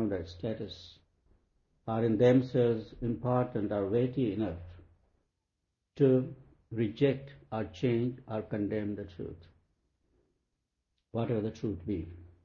comrade status are in themselves important or weighty enough to reject or change or condemn the truth, whatever the truth be,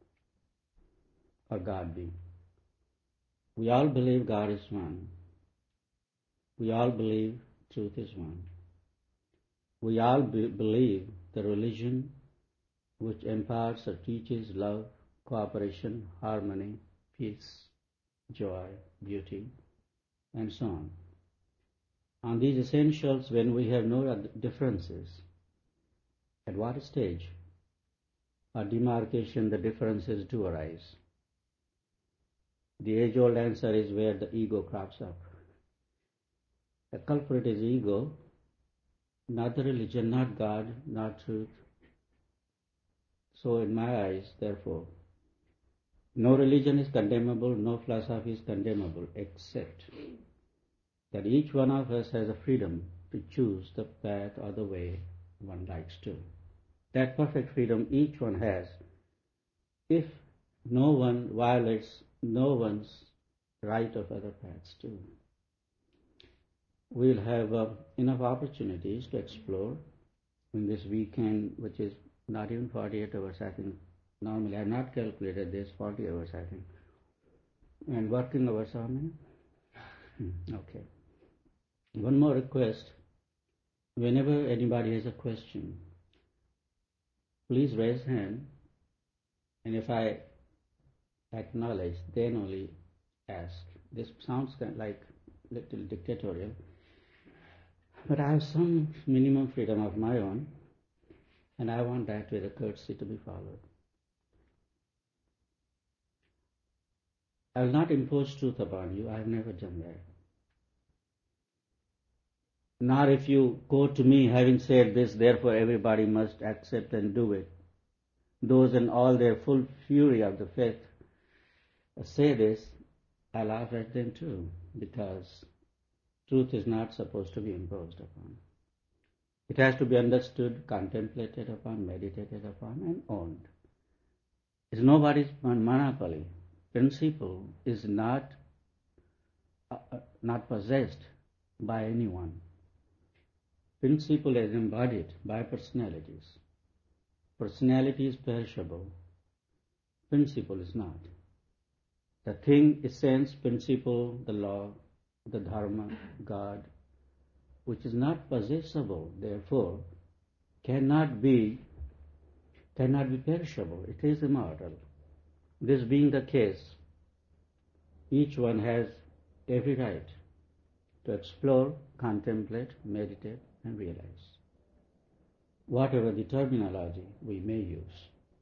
or God be. We all believe God is one. We all believe truth is one. We all believe the religion which imparts or teaches love, cooperation, harmony, peace, joy, beauty, and so on. On these essentials, when we have no differences, at what stage or demarcation the differences do arise? The age-old answer is where the ego crops up. The culprit is ego, not the religion, not God, not truth. So in my eyes, therefore, no religion is condemnable, no philosophy is condemnable, except that each one of us has a freedom to choose the path or the way one likes to. That perfect freedom each one has if no one violates no one's right of other paths too. We'll have enough opportunities to explore in this weekend, which is not even 48 hours, I think. Normally I have not calculated this, 40 hours, I think. And working hours how many? Okay. One more request. Whenever anybody has a question, please raise hand, and if I acknowledge, then only ask. This sounds kind of like a little dictatorial, but I have some minimum freedom of my own, and I want that with a courtesy to be followed. I will not impose truth upon you. I have never done that. Nor if you quote to me, having said this, therefore everybody must accept and do it. Those in all their full fury of the faith say this, I laugh at them too, because truth is not supposed to be imposed upon. It has to be understood, contemplated upon, meditated upon, and owned. It's nobody's monopoly. Principle is not possessed by anyone. Principle is embodied by personalities. Personality is perishable. Principle is not. The thing, essence, principle, the law, the dharma, God, which is not possessible, therefore, cannot be perishable. It is immortal. This being the case, each one has every right to explore, contemplate, meditate, and realize, whatever the terminology we may use.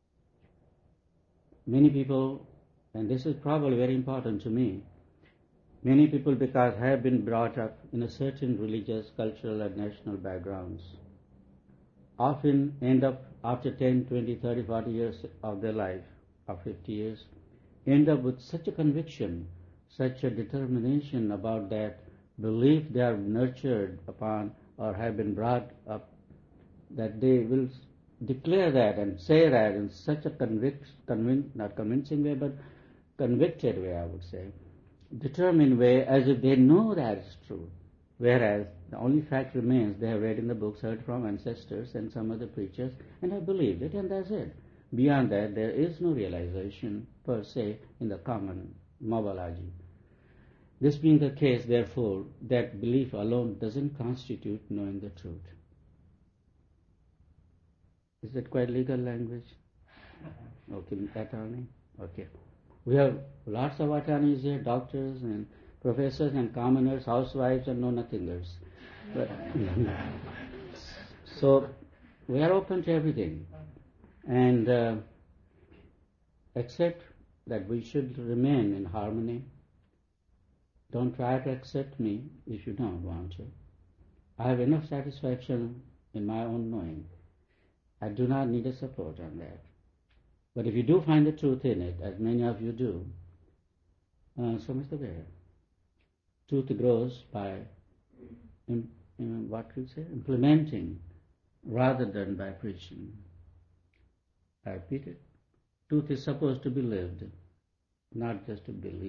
Many people, and this is probably very important to me, many people, because have been brought up in a certain religious, cultural, and national backgrounds, often end up after 10, 20, 30, 40 years of their life, or 50 years, end up with such a conviction, such a determination about that belief they are nurtured upon or have been brought up, that they will declare that and say that in such a not convincing way, but convicted way, I would say, determined way, as if they know that is true. Whereas the only fact remains, they have read in the books, heard from ancestors and some other preachers, and have believed it, and that's it. Beyond that, there is no realization per se in the common mobology. This being the case, therefore, that belief alone doesn't constitute knowing the truth. Is that quite legal language? Okay, attorney? Okay. We have lots of attorneys here, doctors and professors and commoners, housewives and know-nothingers. But so we are open to everything, and accept that we should remain in harmony. Don't try to accept me if you don't want to. I have enough satisfaction in my own knowing. I do not need a support on that. But if you do find the truth in it, as many of you do, so much the better. Truth grows by, implementing rather than by preaching. I repeat it. Truth is supposed to be lived, not just to believe.